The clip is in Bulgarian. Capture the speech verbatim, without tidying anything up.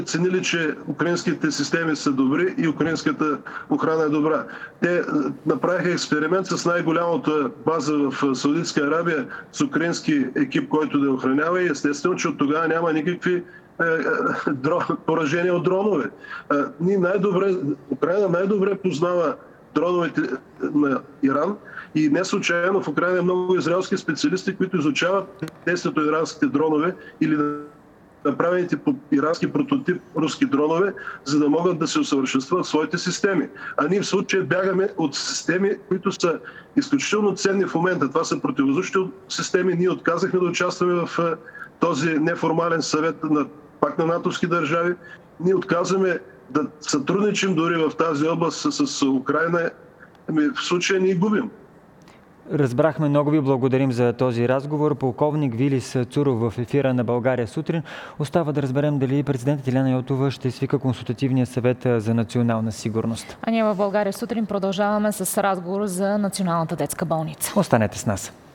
преценили, че украинските системи са добри и украинската охрана е добра. Те направиха експеримент с най-голямата база в Саудитска Арабия с украински екип, който да охранява, и естествено, че от тогава няма никакви поражения от дронове. Ние най-добре, Украина най-добре познава дроновете на Иран и не случайно в Украина е много израелски специалисти, които изучават действието на иранските дронове или направените по ирански прототип руски дронове, за да могат да се усъвършенстват своите системи. А ние в случая бягаме от системи, които са изключително ценни в момента. Това са противовъздушни системи. Ние отказахме да участваме в този неформален съвет на пак на натовски държави. Ние отказваме да сътрудничим дори в тази област с, с Украина. В случая ние губим. Разбрахме, много ви благодарим за този разговор. Полковник Вилис Цуров в ефира на България сутрин. Остава да разберем дали президентът Илияна Йотова ще свика консултативния съвет за национална сигурност. А ние в България сутрин продължаваме с разговор за Националната детска болница. Останете с нас.